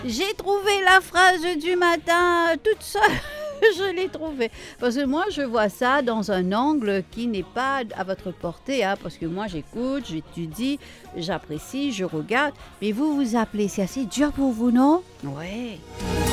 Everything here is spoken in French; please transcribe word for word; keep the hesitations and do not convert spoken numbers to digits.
J'ai trouvé la phrase du matin toute seule. Je l'ai trouvée. Parce que moi, je vois ça dans un angle qui n'est pas à votre portée. Hein, parce que moi, j'écoute, j'étudie, j'apprécie, je regarde. Mais vous, vous appelez, c'est assez dur pour vous, non? Ouais.